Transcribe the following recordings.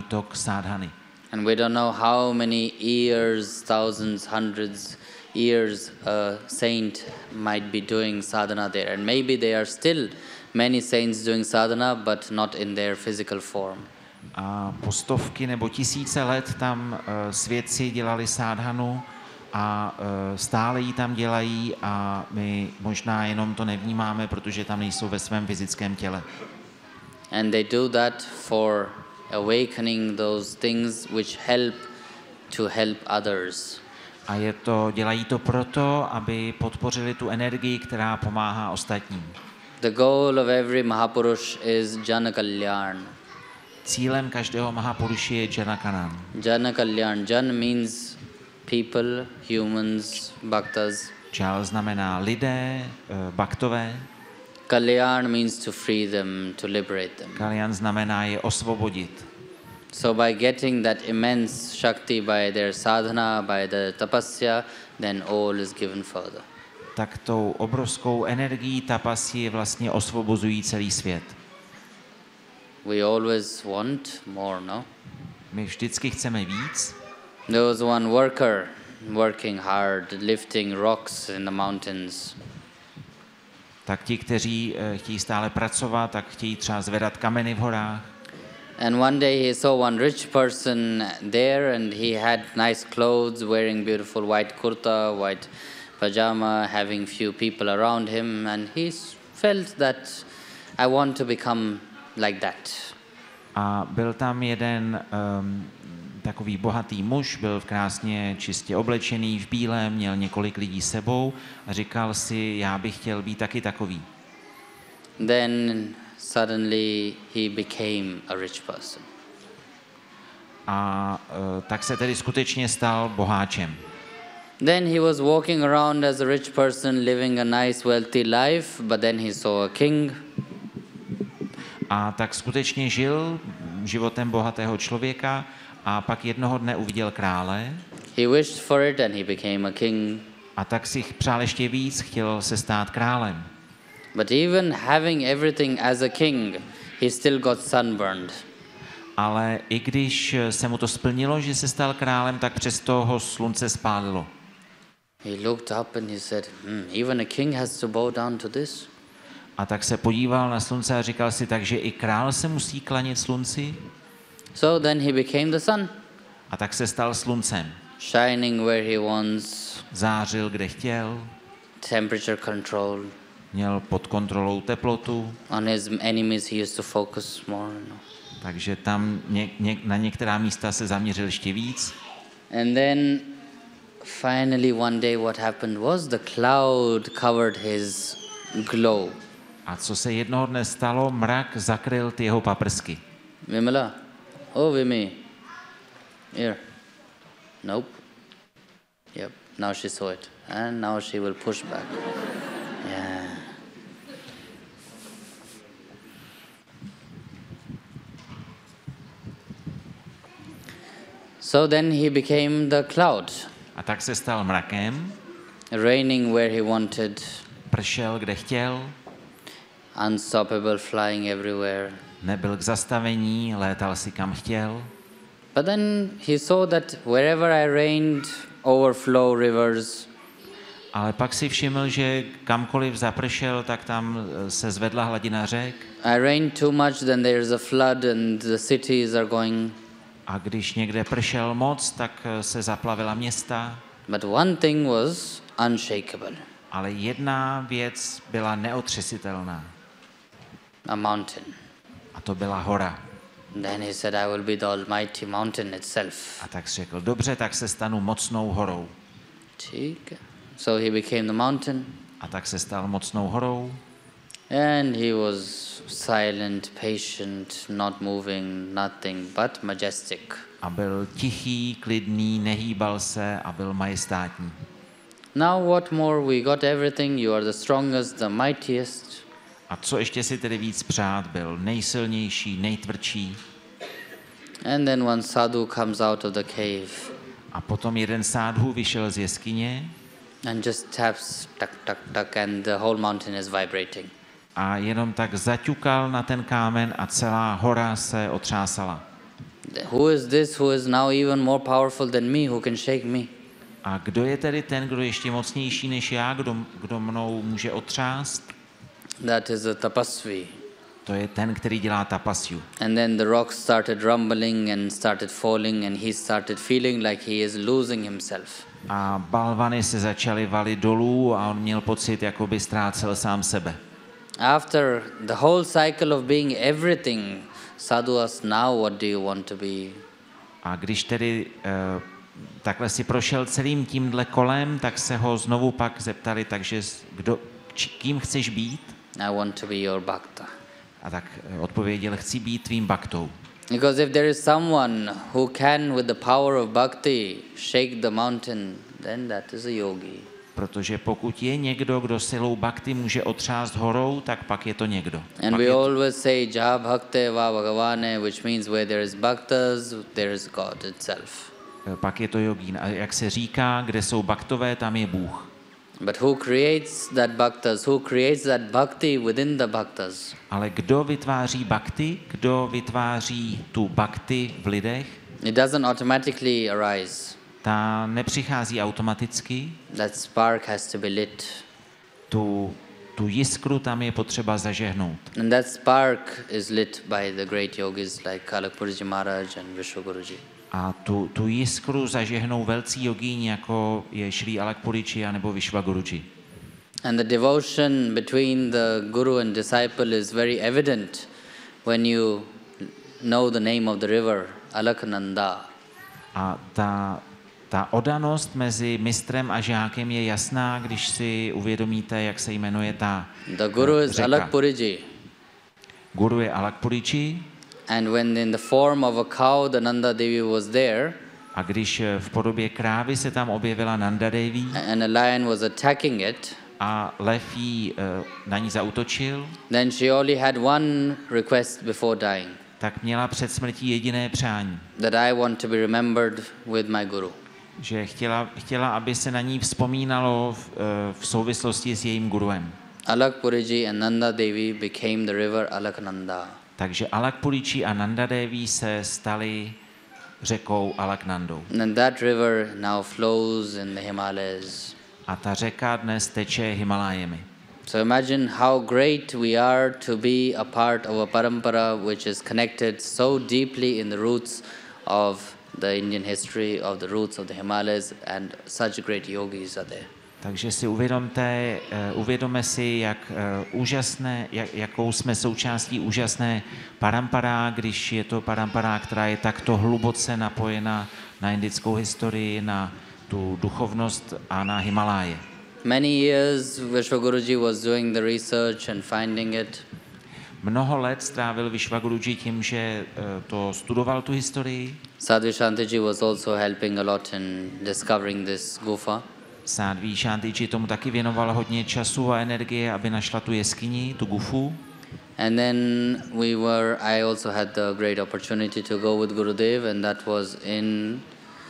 tok sádhany. And we don't know how many years, thousands, hundreds years a saint might be doing sadhana there. And maybe there are still many saints doing sadhana, but not in their physical form. A po stovky nebo tisíce let tam svědci dělali sádhanu a stále ji tam dělají a my možná jenom to nevnímáme, protože tam nejsou ve svém fyzickém těle. And they do that for awakening those things which help to help others. A dělají to proto, aby podpořili tu energii, která pomáhá ostatním. The goal of every Mahapurush is Jana Kalyan. Cílem každého Mahapuruši je Janakanan. Jana Kalyan. Jan means people, humans, bhaktas. Jal znamená lidé, bhaktové. Kalyan means to free them, to liberate them. Kalyan znamená je osvobodit. So by getting that immense Shakti by their sadhana, by the tapasya, then all is given further. Tak tou obrovskou energií tapasy vlastně osvobozují celý svět. We always want more, no? My vždycky chceme víc. There was one worker working hard, lifting rocks in the mountains. Tak ti, kteří chtějí stále pracovat, tak chtějí třeba zvedat kameny v horách. And one day he saw one rich person there and he had nice clothes, wearing beautiful white kurta, white pajama, having few people around him, and he felt that I want to become like that. A byl tam jeden takový bohatý muž, byl krásně čistě oblečený v bílém, měl několik lidí s sebou a říkal si, já bych chtěl být taky takový. Then suddenly he became a rich person. A tak se tedy skutečně stal boháčem. Then he was walking around as a rich person, living a nice wealthy life, but then he saw a king. A tak skutečně žil životem bohatého člověka a pak jednoho dne uviděl krále. He wished for it and he became a king. A tak si přál ještě víc, chtěl se stát králem. But even having everything as a king, he still got sunburned. Ale i když se mu to splnilo, že se stal králem, tak přesto ho slunce spálilo. He looked up and he said, even a king has to bow down to this? A tak se podíval na slunce a říkal si, takže i král se musí klanit slunci? So then he became the sun. A tak se stal sluncem. Shining where he wants. Zářil, kde chtěl. Temperature control. Měl pod kontrolou teplotu. On his enemies he used to focus more. Takže tam na některá místa se zaměřil ještě víc. And then finally one day what happened was the cloud covered his glow. A co se jednoho dne stalo, mrak zakryl ty jeho paprsky. Vimala, oh Vimi, here. Nope. Yep, now she saw it. And now she will push back. Yeah. So then he became the cloud. A tak se stal mrakem. Raining where he wanted. Pršel, kde chtěl. Unstoppable, flying everywhere. Nebyl k zastavení, létal si kam chtěl. But then he saw that wherever I rained, overflow rivers. Ale pak si všiml, že kamkoliv zapršel, tak tam se zvedla hladina řek. I rained too much, then there's a flood and the cities are going. A když někde pršel moc, tak se zaplavila města. But one thing was unshakable. Ale jedna věc byla neotřesitelná. A mountain. A to byla hora. Then he said, I will be the almighty mountain itself. A tak řekl, dobře, tak se stanu mocnou horou. So he became the mountain. A tak se stal mocnou horou. And he was silent, patient, not moving, nothing, but majestic. A byl tichý, klidný, nehýbal se a byl majestátní. Now what more? We got everything. You are the strongest, the mightiest. A co ještě si tedy víc přát? Byl nejsilnější, nejtvrdší. And then one sadhu comes out of the cave. A potom jeden sádhu vyšel z jeskyně. And just taps, tak, tak, tak, and the whole mountain is vibrating. A jenom tak zaťukal na ten kámen a celá hora se otřásala. Who is this who is now even more powerful than me, who can shake me? A kdo je tedy ten, kdo je ještě mocnější než já, kdo mnou může otřást? That is a tapasvi. To je ten, který dělá tapasju. And then the rocks started rumbling and started falling and he started feeling like he is losing himself. A balvany se začaly valit dolů a on měl pocit, jako by ztrácel sám sebe. After the whole cycle of being everything, sadhu asked, now what do you want to be? A když tedy takhle si prošel celým tímhle kolem, tak se ho znovu pak zeptali, takže kým chceš být? I want to be your bhakta. A tak odpověděl, chci být tvým baktou. Because if there is someone who can with the power of bhakti shake the mountain, then that is a yogi. Protože pokud je někdo, kdo silou bhakti může otřást horou, tak pak je to někdo. And we always say Jaha Bhakte Va Bhagavane, which means where there is bhaktas, there is God itself. Pak je to jogín. A jak se říká, kde jsou baktové, tam je Bůh. But who creates that bhaktas? Who creates that bhakti within the bhaktas? Ale kdo vytváří bhakti? Kdo vytváří tu bhakti v lidech? It doesn't automatically arise. Ta nepřichází automaticky. That spark has to be lit. Tu jiskru tam je potřeba zažehnout. And that spark is lit by the great yogis like Alakpurji Maharaj and Vishwaguruji. A tu jiskru zažehnou velcí jogíni, jako je Šrý Alakpuriči nebo Vishwaguruji. And the devotion between the guru and disciple is very evident when you know the name of the river, Alaknanda. A ta oddanost mezi mistrem a žákem je jasná, když si uvědomíte, jak se jmenuje ta The guru is řeka. Alakpuriji. Guru je Alakpuriči. And when in the form of a cow the Nanda Devi was there, a když v podobě krávy se tam objevila Nanda Devi and a lion was attacking it, a lev jí na ní zaútočil, then she only had one request before dying. Tak měla před smrtí jediné přání. That I want to be remembered with my guru. Že chtěla, aby se na ní vzpomínalo v souvislosti s jejím guruem. Alakpuriji and Nanda Devi became the river Alaknanda. Takže Alakpuriči a Nanda Devi se stali řekou Alaknandou. And that river now flows in the Himalayas. A ta řeka dnes teče Himalájemi. So imagine how great we are to be a part of a parampara which is connected so deeply in the roots of the Indian history, of the roots of the Himalayas, and such great yogis are there. Takže si uvědomme si, jak jakou jsme součástí úžasné parampara, když je to parampara, která je takto hluboce napojena na indickou historii, na tu duchovnost a na Himaláje. Many years Vishwaguruji was doing the research and finding it. Mnoho let strávil Vishwaguruji tím, že to studoval tu historii. Sadhvi Shantiji was also helping a lot in discovering this gufa. Sadhvi Shantiji tomu taky věnoval hodně času a energie, aby našla tu jeskyni, tu gufu. And then I also had the great opportunity to go with Gurudev, and that was in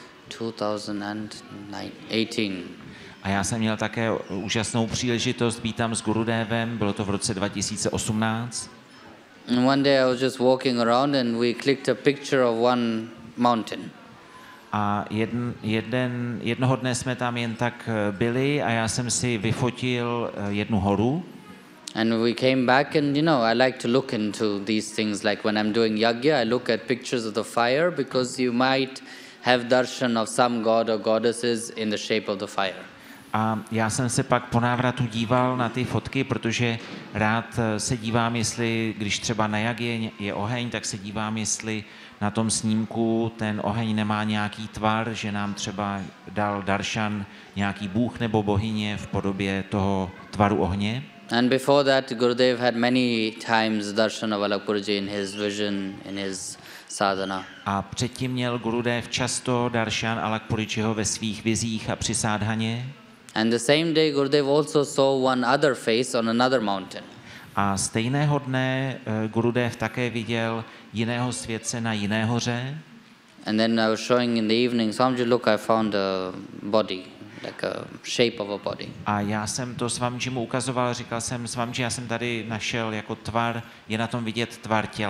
2018. A já jsem měl také úžasnou příležitost být tam s Gurudevem, bylo to v roce 2018. And one day I was just walking around and we clicked a picture of one mountain. A jednoho dne jsme tam jen tak byli a já jsem si vyfotil jednu horu. And we came back and I like to look into these things, like when I'm doing yagya, I look at pictures of the fire because you might have darshan of some god or goddesses in the shape of the fire. A já jsem se pak po návratu díval na ty fotky, protože rád se dívám, jestli, když třeba na jagě je oheň, tak se dívám, jestli na tom snímku ten oheň nemá nějaký tvar, že nám třeba dal darshan nějaký bůh nebo bohyně v podobě toho tvaru ohně. And before that, Gurudev had many times darshan of Alakpurji in his vision, in his sadhana. A předtím měl Gurudev často darshan Alakpuričiho ve svých vizích a při sádhaně. And the same day, Gurudev also saw one other face on another mountain. A stejného dne Gurudev také viděl jiného světce na jiné hoře. And then I was showing in the evening, Swamiji, look, I found a body, like a shape of a body. A já jsem to Swamijimu mu ukazoval, říkal jsem, Swamiji, já jsem tady našel jako tvar, je na tom vidět tvar těla.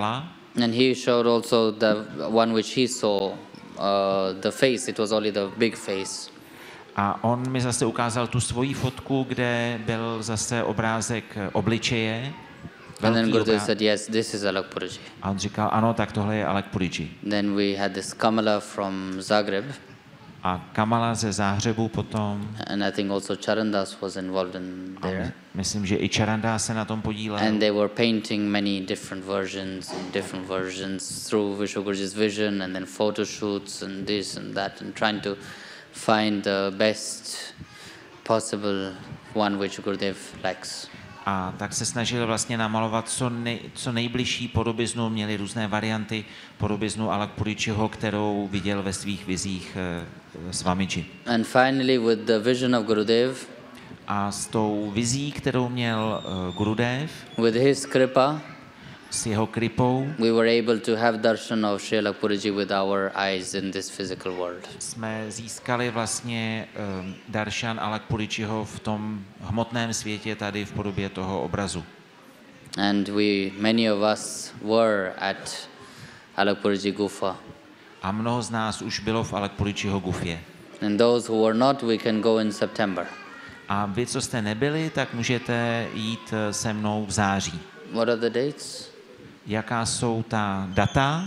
And he showed also the one which he saw, the face. It was only the big face. A on mi zase ukázal tu svoji fotku, kde byl zase obrázek obličeje. And then velký Gurudev obrázek. said, yes, this is Alak Purji. A on říkal, ano, tak tohle je Alak Purji. Then we had this Kamala from Zagreb. A Kamala ze Záhřebu potom. And I think also Charandas was involved in there. Myslím, že i Charanda se na tom podílel. And they were painting many different versions through Vishnu Guruji's vision, and then photo shoots and this and that, and trying to find the best possible one which Gurudev likes. A tak se snažili vlastně namalovat co nejbližší podobiznu, měli různé varianty podobiznu Alak Puričiho, kterou viděl ve svých vizích Swamiji. And finally with the vision of Gurudev, a s tou vizí, kterou měl Gurudev, with his kripa, s jeho kripou, we were able to have darshan of Sri Alak Purji with our eyes in this physical world. jsme získali vlastně darshan Alak Puričiho v tom hmotném světě tady v podobě toho obrazu. And many of us were at Alak Purji Gufa. A mnoho z nás už bylo v Alak Puričiho gufě. And those who were not, we can go in September. A vy, co jste nebyli, tak můžete jít se mnou v září. What are the dates? Jaká jsou ta data?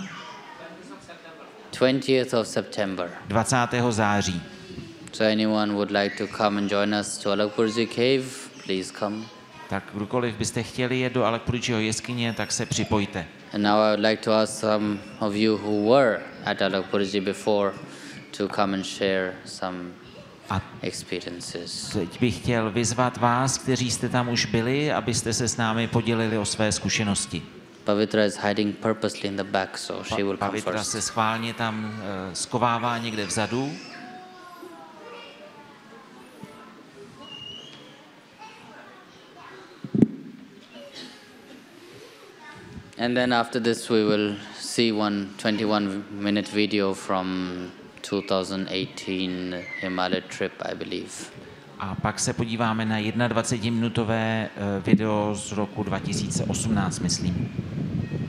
20th of September. 20. září. So anyone would like to come and join us to Alak Purji cave, please come. Tak kdokoliv byste chtěli jet do Alak Puričiho jeskyně, tak se připojte. And now I would like to ask some of you who were at Alak Purji before to come and share some experiences. Teď bych chtěl vyzvat vás, kteří jste tam už byli, abyste se s námi podělili o své zkušenosti. Pavitra is hiding purposely in the back, so she will come Pavitra first. se schválně tam skovává někde vzadu. And then after this we will see one 21-minute video from 2018 Himalaya trip, I believe. A pak se podíváme na 21-minutové video z roku 2018, myslím.